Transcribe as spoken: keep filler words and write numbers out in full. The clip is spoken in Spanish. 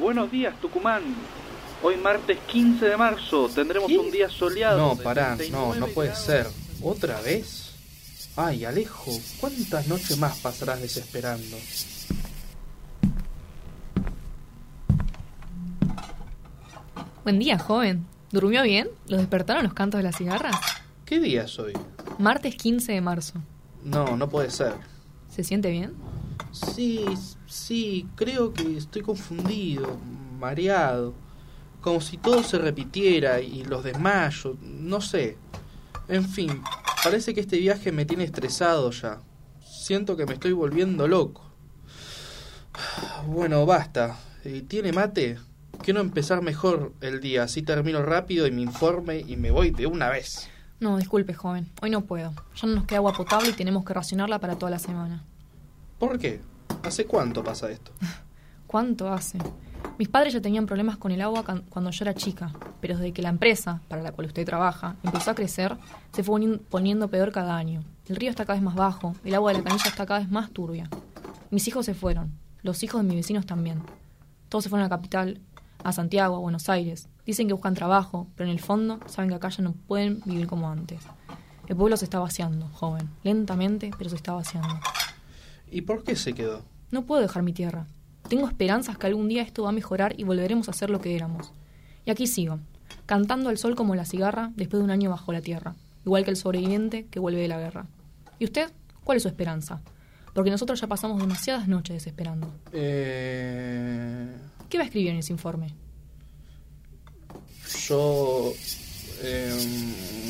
Buenos días, Tucumán. Hoy martes quince de marzo tendremos ¿Qué? un día soleado. No, de pará, treinta y no, nueve no puede grados. ser. ¿Otra vez? Ay, Alejo, ¿cuántas noches más pasarás desesperando? Buen día, joven. ¿Durmió bien? ¿Lo despertaron los cantos de las cigarras? ¿Qué día es hoy? Martes quince de marzo. No, no puede ser. ¿Se siente bien? Sí, sí, creo que estoy confundido, mareado. Como si todo se repitiera y los desmayos, no sé. En fin, parece que este viaje me tiene estresado ya. Siento que me estoy volviendo loco. Bueno, basta. Eh, ¿Tiene mate? Quiero empezar mejor el día, así termino rápido y me informe y me voy de una vez. No, disculpe, joven. Hoy no puedo. Ya no nos queda agua potable y tenemos que racionarla para toda la semana. ¿Por qué? ¿Hace cuánto pasa esto? ¿Cuánto hace? Mis padres ya tenían problemas con el agua can- cuando yo era chica, pero desde que la empresa, para la cual usted trabaja, empezó a crecer, se fue poni- poniendo peor cada año. El río está cada vez más bajo, el agua de la canilla está cada vez más turbia. Mis hijos se fueron, los hijos de mis vecinos también. Todos se fueron a la capital, a Santiago, a Buenos Aires. Dicen que buscan trabajo, pero en el fondo saben que acá ya no pueden vivir como antes. El pueblo se está vaciando, joven, lentamente, pero se está vaciando. ¿Y por qué se quedó? No puedo dejar mi tierra. Tengo esperanzas que algún día esto va a mejorar y volveremos a ser lo que éramos. Y aquí sigo, cantando al sol como la cigarra después de un año bajo la tierra, igual que el sobreviviente que vuelve de la guerra. ¿Y usted? ¿Cuál es su esperanza? Porque nosotros ya pasamos demasiadas noches desesperando. Eh... ¿Qué va a escribir en ese informe? Yo... Eh...